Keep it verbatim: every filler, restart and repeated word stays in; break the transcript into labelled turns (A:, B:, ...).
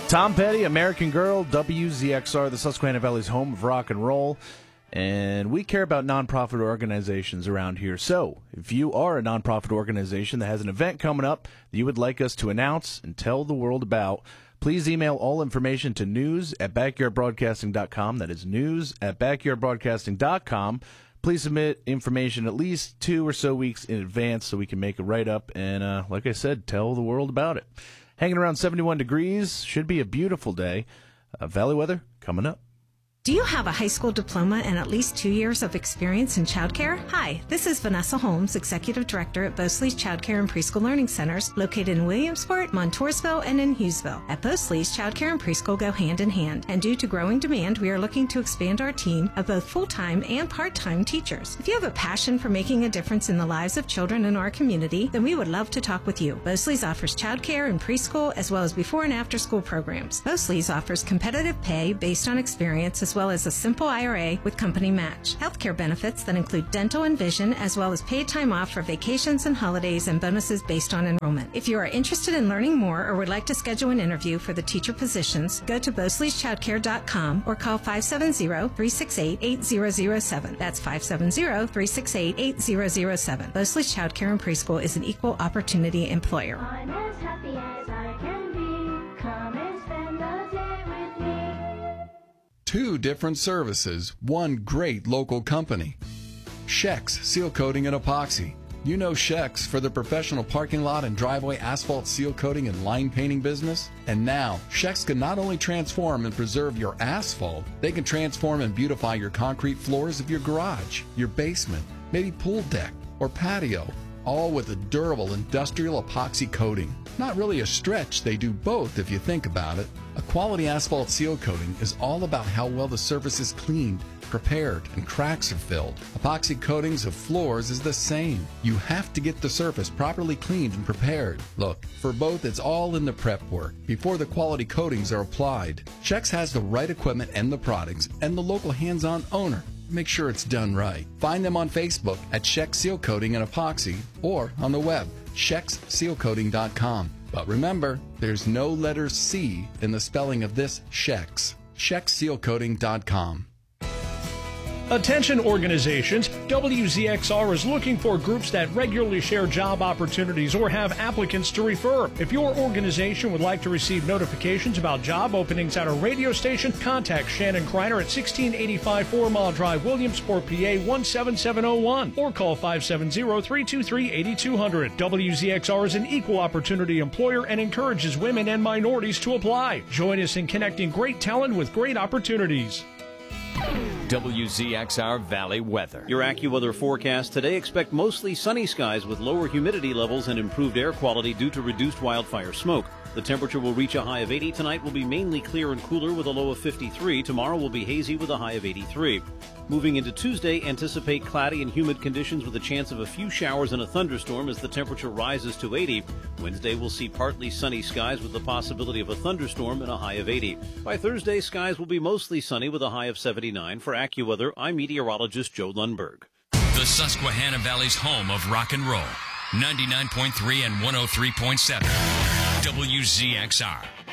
A: Tom Petty, American Girl, W Z X R, the Susquehanna Valley's home of rock and roll. And we care about nonprofit organizations around here. So if you are a nonprofit organization that has an event coming up that you would like us to announce and tell the world about, please email all information to news at backyard broadcasting dot com. That is news at backyard broadcasting dot com. Please submit information at least two or so weeks in advance so we can make a write-up and, uh, like I said, tell the world about it. Hanging around seventy-one degrees. Should be a beautiful day. Uh, Valley weather coming up.
B: Do you have a high school diploma and at least two years of experience in childcare? Hi, this is Vanessa Holmes, Executive Director at Bosley's Childcare and Preschool Learning Centers, located in Williamsport, Montoursville, and in Hughesville. At Bosley's, childcare and preschool go hand in hand, and due to growing demand, we are looking to expand our team of both full-time and part-time teachers. If you have a passion for making a difference in the lives of children in our community, then we would love to talk with you. Bosley's offers childcare and preschool, as well as before and after school programs. Bosley's offers competitive pay based on experience, as well as a simple I R A with company match. Healthcare benefits that include dental and vision, as well as paid time off for vacations and holidays, and bonuses based on enrollment. If you are interested in learning more or would like to schedule an interview for the teacher positions, go to bosleys childcare dot com or call five seven zero, three six eight, eight zero zero seven. That's five seven zero, three six eight, eight zero zero seven. Bosley's Childcare and Preschool is an equal opportunity employer.
C: I'm as happy as I can be. Come and spend the day with me.
D: Two different services, one great local company. Shex Seal Coating and Epoxy. You know Shex for the professional parking lot and driveway asphalt seal coating and line painting business. And now, Shex can not only transform and preserve your asphalt, they can transform and beautify your concrete floors of your garage, your basement, maybe pool deck or patio, all with a durable industrial epoxy coating. Not really a stretch, they do both if you think about it. A quality asphalt seal coating is all about how well the surface is cleaned, prepared, and cracks are filled. Epoxy coatings of floors is the same. You have to get the surface properly cleaned and prepared. Look, for both it's all in the prep work before the quality coatings are applied. Shex has the right equipment and the products and the local hands-on owner. Make sure it's done right. Find them on Facebook at Shex Seal Coating and Epoxy or on the web, shex seal coating dot com. But remember, there's no letter C in the spelling of this Shex. shex seal coating dot com.
E: Attention organizations, W Z X R is looking for groups that regularly share job opportunities or have applicants to refer. If your organization would like to receive notifications about job openings at a radio station, contact Shannon Kreiner at sixteen eighty-five Four Mile Drive, Williamsport, P A one seven seven zero one or call five seven zero, three two three, eight two zero zero. W Z X R is an equal opportunity employer and encourages women and minorities to apply. Join us in connecting great talent with great opportunities.
F: W Z X R Valley weather.
G: Your AccuWeather forecast today: expect mostly sunny skies with lower humidity levels and improved air quality due to reduced wildfire smoke. The temperature will reach a high of eighty. Tonight will be mainly clear and cooler with a low of fifty-three. Tomorrow will be hazy with a high of eighty-three. Moving into Tuesday, anticipate cloudy and humid conditions with a chance of a few showers and a thunderstorm as the temperature rises to eighty. Wednesday will see partly sunny skies with the possibility of a thunderstorm and a high of eighty. By Thursday, skies will be mostly sunny with a high of seventy-nine. For AccuWeather, I'm meteorologist Joe Lundberg.
H: The Susquehanna Valley's home of rock and roll. ninety-nine point three and one oh three point seven. W Z X R.